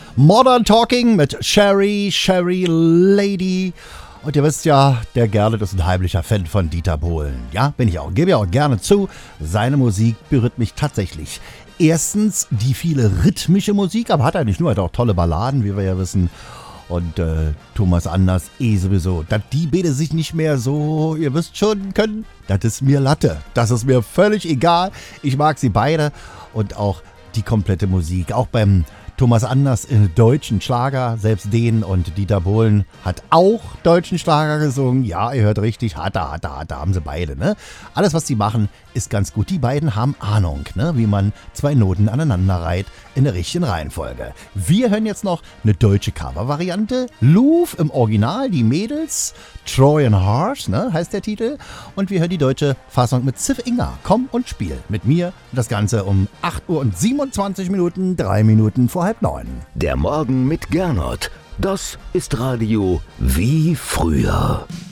Modern Talking mit Sherry Lady. Und ihr wisst ja, der Gernot ist ein heimlicher Fan von Dieter Bohlen. Ja, bin ich auch. Gebe ja auch gerne zu. Seine Musik berührt mich tatsächlich. Erstens die viele rhythmische Musik, aber hat er nicht nur, hat auch tolle Balladen, wie wir ja wissen. Und Thomas Anders sowieso. Dass die beide sich nicht mehr so, ihr wisst schon, können, das ist mir Latte. Das ist mir völlig egal. Ich mag sie beide und auch die komplette Musik. Auch beim Thomas Anders in deutschen Schlager, selbst den, und Dieter Bohlen hat auch deutschen Schlager gesungen. Ja, ihr hört richtig, hat er, haben sie beide, ne? Alles, was sie machen, ist ganz gut. Die beiden haben Ahnung, ne? Wie man zwei Noten aneinander reiht in der richtigen Reihenfolge. Wir hören jetzt noch eine deutsche Cover-Variante. Louvre im Original, die Mädels, Trojan Horse, ne, heißt der Titel. Und wir hören die deutsche Fassung mit Ziff Inga. Komm und spiel mit mir. Das Ganze um 8 Uhr und 27 Minuten, 3 Minuten vor 8:30. Der Morgen mit Gernot. Das ist Radio wie früher.